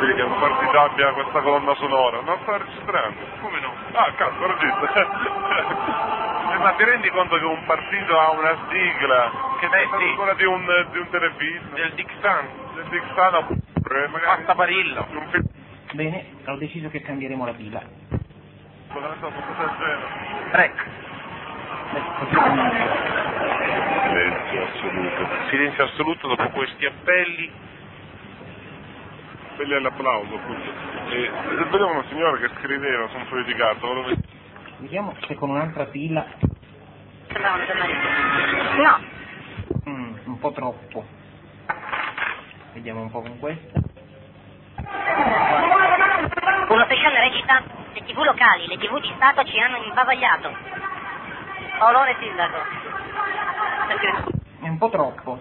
incredibile che un partito abbia questa colonna sonora. Non sta registrando. Come no? Ah, cazzo, regista. Ma ti rendi conto che un partito ha una sigla che è sì. quella di un telefilm? Del Dixan. Del Dixan oppure magari Pasta Barillo. di un film. Bene, ho deciso che cambieremo la pila. Cosa ne so, qualcosa del genere. Rec. Così comincia. Silenzio assoluto. Silenzio assoluto dopo questi appelli. Belli all'applauso, appunto. E vedevo una signora che scriveva su un foglio di carta, Vediamo se con un'altra pila. No. Un po' troppo. Vediamo un po' con questa. Uno speciale recita: le TV locali, le TV di Stato ci hanno imbavagliato. Paolone sindaco. È un po' troppo.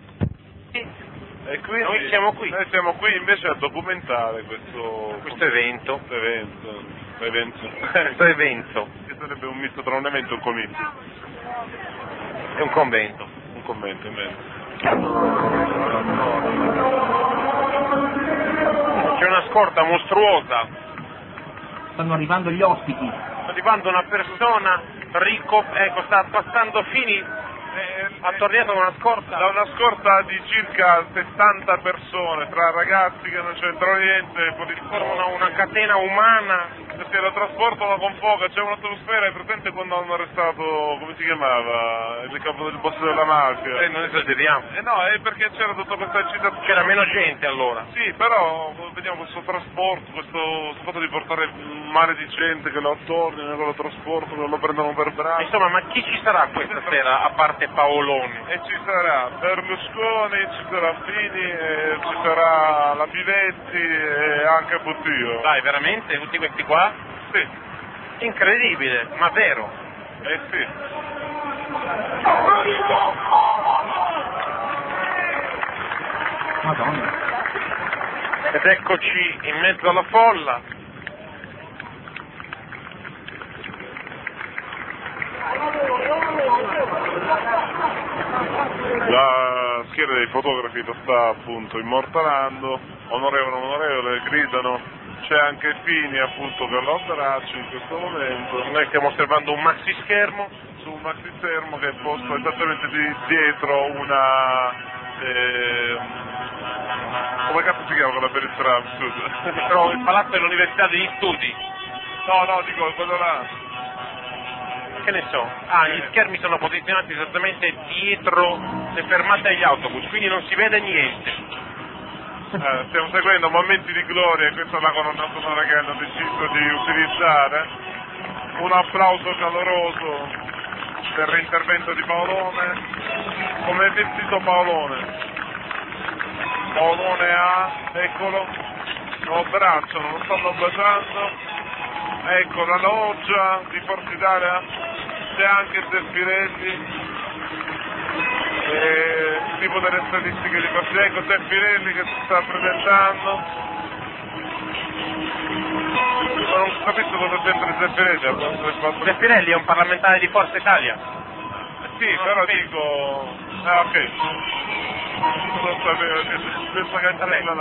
E quindi Noi siamo qui. Noi siamo qui invece a documentare questo evento. Questo evento. Che sarebbe un misto tra un evento e un comizio. È un convento. Un commento invece. C'è una scorta mostruosa. Stanno arrivando gli ospiti. Sta arrivando una persona sta passando Fini. Attorniato da una scorta. Da una scorta di circa 60 persone, tra ragazzi che non c'entrano niente, Formano una catena umana. perché lo trasportano con foga, c'è un'atmosfera, è presente quando hanno arrestato, come si chiamava, il capo del boss della mafia? Non esageriamo. No, è perché c'era tutta questa eccitazione. C'era meno gente allora. Sì, però vediamo questo trasporto, questo fatto di portare un mare di gente che lo attorniano, che lo trasportano, che lo prendono per braccio. Insomma, ma chi ci sarà questa sera a parte Paoloni? E ci sarà Berlusconi, ci sarà Fini, ci sarà la Pivetti e anche Buttiglio. Dai, veramente? Tutti questi qua? Sì. Incredibile, ma vero. Sì. Madonna. Ed eccoci in mezzo alla folla. La schiera dei fotografi lo sta appunto immortalando, onorevole, gridano. C'è anche Fini appunto per lo abbraccio in questo momento. Noi stiamo osservando un maxi schermo. Su un maxi schermo che è posto esattamente dietro una... come cazzo si chiama quella per il tram, scusa? Però il palazzo dell'Università degli Studi. No, dico quello là. Che ne so? Gli schermi sono posizionati esattamente dietro le fermate agli autobus, quindi non si vede niente. Stiamo seguendo momenti di gloria e questa è la colonna sonora che hanno deciso di utilizzare. Un applauso caloroso per l'intervento di Paolone. Come è vestito Paolone? Paolone eccolo, lo abbracciano, lo stanno baciando. Ecco la loggia di Forza Italia, c'è anche Zeffirelli. Il tipo delle statistiche di Forza, ecco Zeffirelli che si sta presentando. Non capisco cosa c'entra Zeffirelli. Zeffirelli è un parlamentare di Forza Italia. Sì, però dico... ok. Non sapevo che questa canzone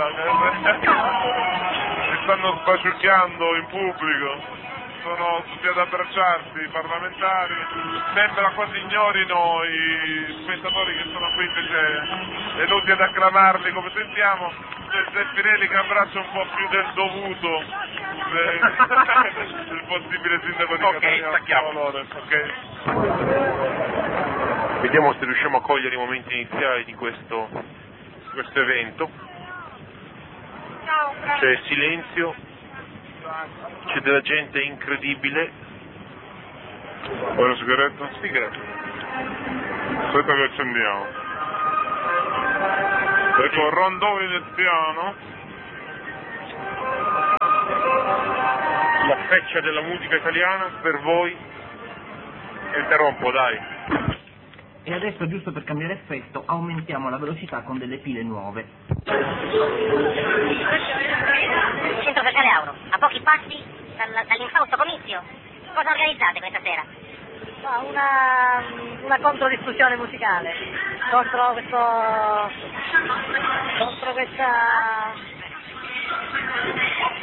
si stanno sbaciucchiando in pubblico. Sono tutti ad abbracciarsi, i parlamentari, sembra quasi ignorino i spettatori che sono qui invece venuti ad acclamarli come sentiamo. C'è Zeffirelli che abbraccia un po' più del dovuto del possibile sindaco di Catania. Stacchiamo. Ok. Vediamo se riusciamo a cogliere i momenti iniziali di questo evento. C'è silenzio, c'è della gente incredibile. Vuoi una sigaretta? Sigaretta. Aspetta che accendiamo. Ecco, rondò veneziano. La feccia della musica italiana per voi. Interrompo, dai. E adesso, giusto per cambiare effetto, aumentiamo la velocità con delle pile nuove. Centro sociale Auro, a pochi passi dall'infausto comizio. Cosa organizzate questa sera? Una controdiscussione musicale contro questa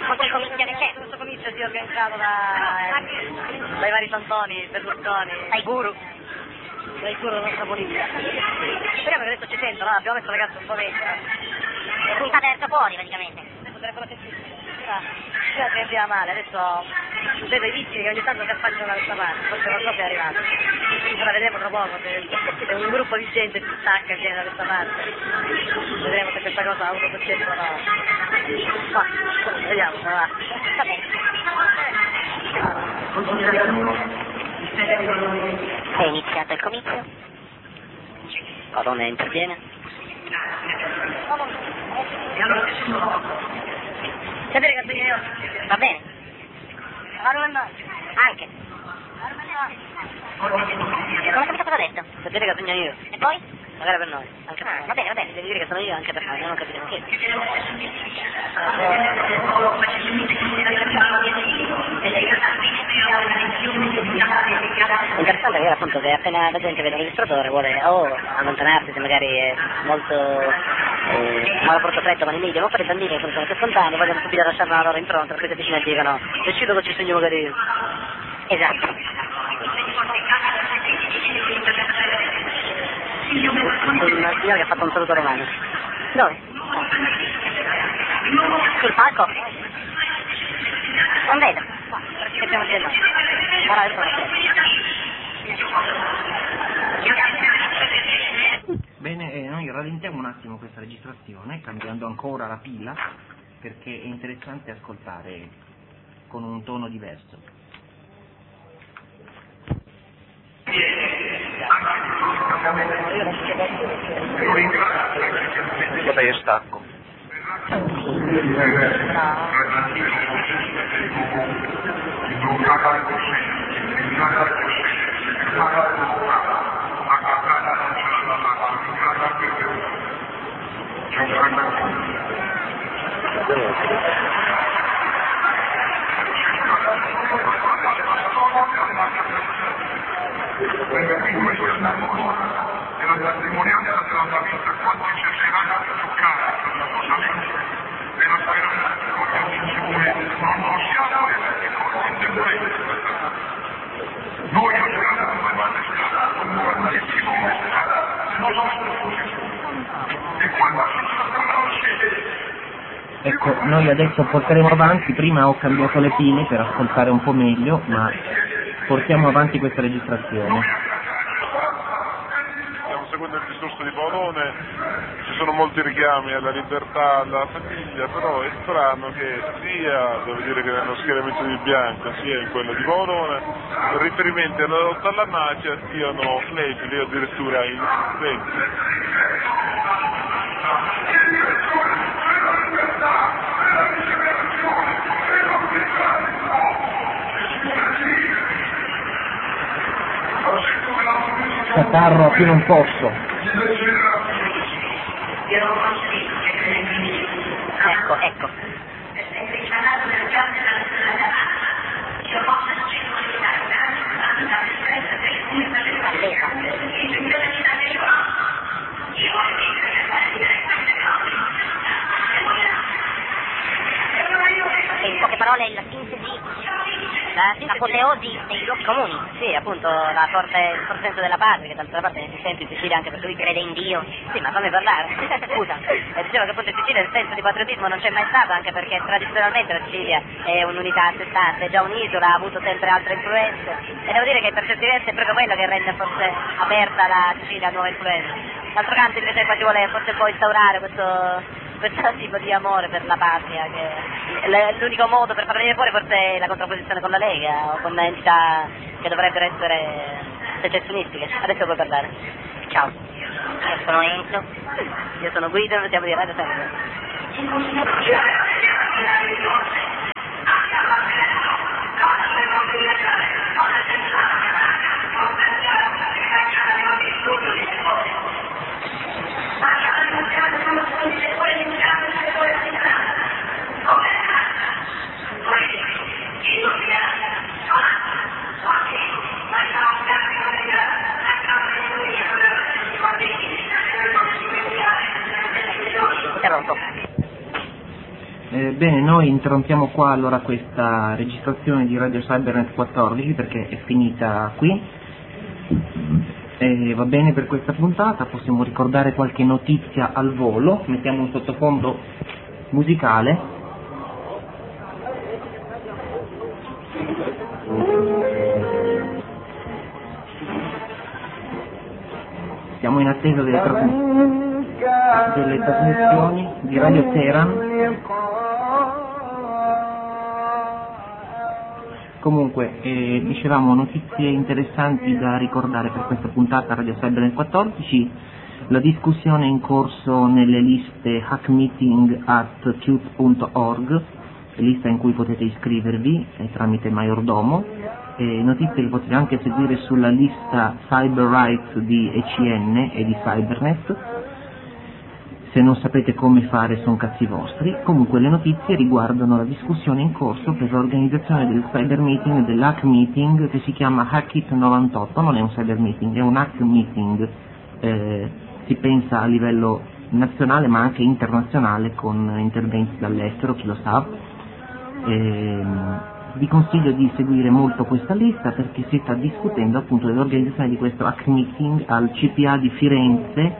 con quel comizio che c'è. Questo comizio si è organizzato dai vari Santoni, Berlusconi, Dai guru. Dai guru della nostra politica. Speriamo che adesso ci sentono, no? Abbiamo messo le cazzo un po' vecchie. Puntate verso fuori praticamente. Adesso sarebbe la testissima. Prima si sentiva male, adesso vedo i vizi che ogni tanto si affacciano da questa parte, forse non so se è arrivato. Ora vedremo tra poco se un gruppo di gente si stacca e viene da questa parte. Vedremo se questa cosa ha avuto successo o no. Ma, vediamo, va. Va bene. È iniziato il comizio? Madonna interviene. Sapete che segno io? Va bene. Anche. Non ho capito cosa ha detto. Sapete che segno io? E poi? Magari per noi, anche per noi. Va bene, va bene. Devi dire che sono io anche per noi, non ho capito che. Interessante che appunto che appena la gente vede un registratore vuole o allontanarsi se magari è molto malaporto freddo ma nei media, ma fare i bambini che sono più spontanei, vogliono subito lasciare la loro impronta, perché si avvicinano e dicono decido che ci segno magari io. Esatto. Un signore che ha fatto un saluto romano. Dove? Sul palco? Non vedo. Che stiamo dicendo? Ora adesso non c'è. Bene, noi rallentiamo un attimo questa registrazione, cambiando ancora la pila, perché è interessante ascoltare con un tono diverso. Vabbè, io stacco. È la testimonianza della tua vita quando cercherai di toccare la tua mente e la speranza con gli insicurezze. Non possiamo essere con indebolezza. Noi abbiamo una maestà, un grandissimo maestà, non e quando si conosce. Ecco, noi adesso porteremo avanti, prima ho cambiato le pile per ascoltare un po' meglio, ma portiamo avanti questa registrazione. Seguendo il discorso di Paolone, ci sono molti richiami alla libertà, alla famiglia, però è strano che sia, devo dire che nello schieramento di Bianco, sia in quello di Paolone, riferimenti alla lotta alla mafia siano flebili o addirittura inesistenti. Catarro più non posso. Ecco. In poche parole la sintesi, l'apoteosi dei luoghi comuni. Sì, appunto, il forte senso della patria, che d'altra parte si sente in Sicilia anche per Lui crede in Dio. Sì, ma fammi parlare. Scusa, dicevo che appunto in Sicilia il senso di patriottismo non c'è mai stato, anche perché tradizionalmente la Sicilia è un'unità a sé stante, è già un'isola, ha avuto sempre altre influenze, e devo dire che per certi versi è proprio quello che rende forse aperta la Sicilia a nuove influenze. D'altro canto invece qua ci vuole forse un po' instaurare questo tipo di amore per la patria, che l'unico modo per far venire fuori forse è la contrapposizione con la Lega o con entità che dovrebbero essere secessionistiche. Adesso puoi parlare. Ciao. Io sono Enzo. Io sono Guido, siamo di Radio Sempre. Bene, noi interrompiamo qua allora questa registrazione di Radio Cybernet 14 perché è finita qui. Va bene per questa puntata, possiamo ricordare qualche notizia al volo, mettiamo un sottofondo musicale. Siamo in attesa delle trasmissioni di Radio Teheran. Comunque, dicevamo notizie interessanti da ricordare per questa puntata Radio Cybernet 14, la discussione in corso nelle liste hackmeeting@qt.org, lista in cui potete iscrivervi tramite Maiordomo, notizie che potete anche seguire sulla lista Cyber Rights di ECN e di Cybernet. Se non sapete come fare sono cazzi vostri. Comunque le notizie riguardano la discussione in corso per l'organizzazione del cyber meeting, dell'hack meeting che si chiama Hackit 98, non è un cyber meeting, è un hack meeting, si pensa a livello nazionale ma anche internazionale con interventi dall'estero, chi lo sa. Vi consiglio di seguire molto questa lista perché si sta discutendo appunto dell'organizzazione di questo hack meeting al CPA di Firenze,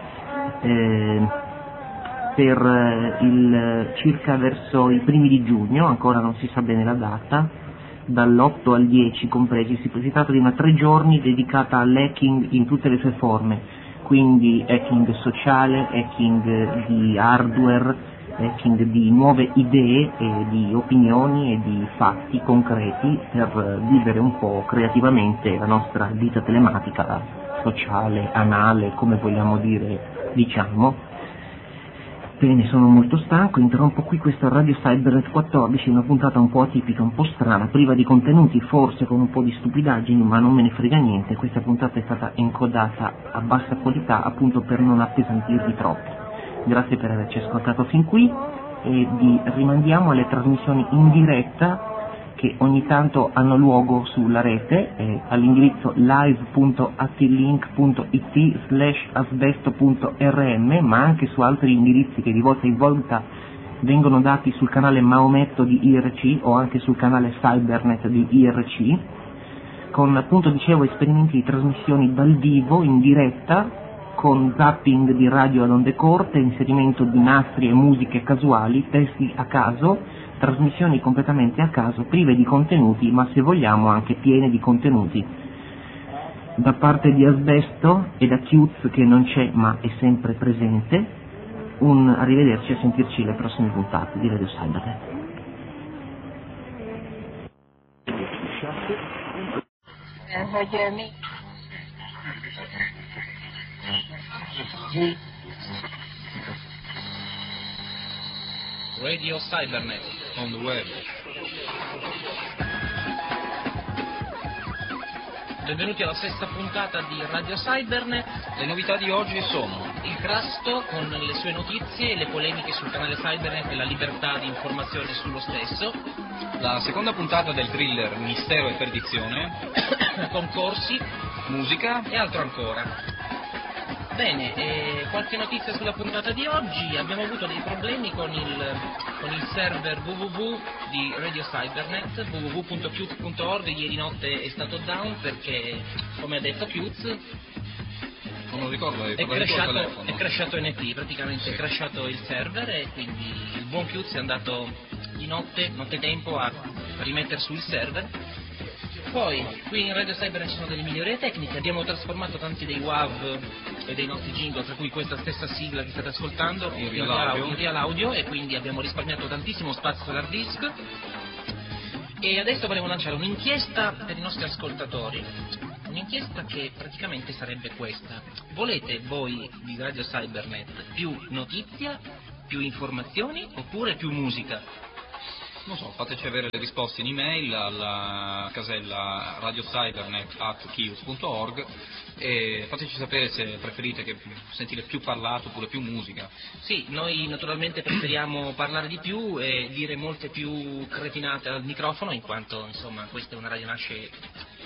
per circa verso i primi di giugno, ancora non si sa bene la data, dall'8 al 10 compresi. Si tratta di una 3 giorni dedicata all'hacking in tutte le sue forme, quindi hacking sociale, hacking di hardware, hacking di nuove idee e di opinioni e di fatti concreti per vivere un po' creativamente la nostra vita telematica, sociale, anale, come vogliamo dire, diciamo. Bene, sono molto stanco, interrompo qui questa Radio Cybernet 14, una puntata un po' atipica, un po' strana, priva di contenuti, forse con un po' di stupidaggini, ma non me ne frega niente. Questa puntata è stata encodata a bassa qualità appunto per non appesantirvi troppo. Grazie per averci ascoltato fin qui e vi rimandiamo alle trasmissioni in diretta che ogni tanto hanno luogo sulla rete all'indirizzo live.atilink.it/asbesto.rm, ma anche su altri indirizzi che di volta in volta vengono dati sul canale Maometto di IRC o anche sul canale Cybernet di IRC, con appunto dicevo esperimenti di trasmissioni dal vivo in diretta con zapping di radio ad onde corte, inserimento di nastri e musiche casuali, testi a caso, trasmissioni completamente a caso, prive di contenuti, ma se vogliamo anche piene di contenuti. Da parte di Asbesto e da Qt, che non c'è ma è sempre presente, un arrivederci e a sentirci le prossime puntate di Radio Cybernet. Radio Cybernet on the web. Benvenuti alla sesta puntata di Radio Cybernet. Le novità di oggi sono il Crasto con le sue notizie e le polemiche sul canale Cybernet e la libertà di informazione sullo stesso. La seconda puntata del thriller Mistero e Perdizione. Concorsi, musica e altro ancora. Bene, qualche notizia sulla puntata di oggi. Abbiamo avuto dei problemi con il server www di Radio Cybernet, www.qt.org, ieri notte è stato down perché, come ha detto Qt, non ricordo, è crashato NT, praticamente è crashato il server e quindi il buon Qt si è andato di nottetempo a rimettere sul server. Poi, qui in Radio Cybernet ci sono delle migliorie tecniche, abbiamo trasformato tanti dei WAV e dei nostri jingle, tra cui questa stessa sigla che state ascoltando, in real audio, e quindi abbiamo risparmiato tantissimo spazio sull'hard disk. E adesso volevo lanciare un'inchiesta per i nostri ascoltatori, un'inchiesta che praticamente sarebbe questa: volete voi di Radio Cybernet più notizia, più informazioni oppure più musica? Non so, fateci avere le risposte in email alla casella radiocybernet@kius.org e fateci sapere se preferite sentire più parlato oppure più musica. Sì, noi naturalmente preferiamo parlare di più e dire molte più cretinate al microfono, in quanto insomma questa è una radio nasce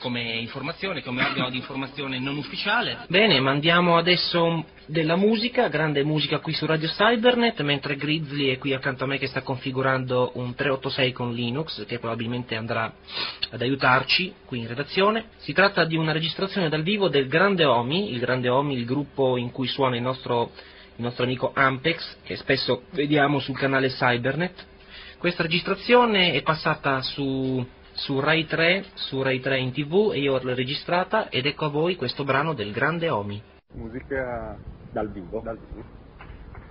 come informazione, come organo di informazione non ufficiale. Bene, mandiamo adesso della musica, grande musica qui su Radio Cybernet, mentre Grizzly è qui accanto a me che sta configurando un 386 con Linux, che probabilmente andrà ad aiutarci qui in redazione. Si tratta di una registrazione dal vivo del Grande Omi, il gruppo in cui suona il nostro amico Ampex, che spesso vediamo sul canale Cybernet. Questa registrazione è passata su Rai 3 in TV e io l'ho registrata ed ecco a voi questo brano del Grande Omi. Musica dal vivo.